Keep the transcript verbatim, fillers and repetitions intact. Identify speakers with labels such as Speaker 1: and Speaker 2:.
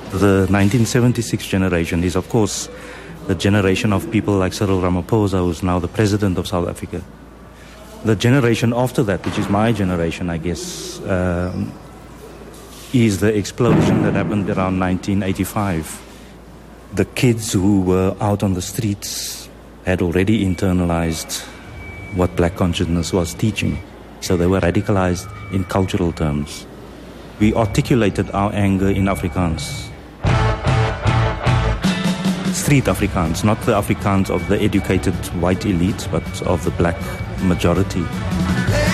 Speaker 1: The nineteen seventy-six generation is, of course, the generation of people like Cyril Ramaphosa, who's now the president of South Africa. The generation after that, which is my generation, I guess, um, is the explosion that happened around nineteen eighty-five. The kids who were out on the streets had already internalized what black consciousness was teaching. So they were radicalized in cultural terms. We articulated our anger in Afrikaans. Street Afrikaans, not the Afrikaans of the educated white elite, but of the black majority.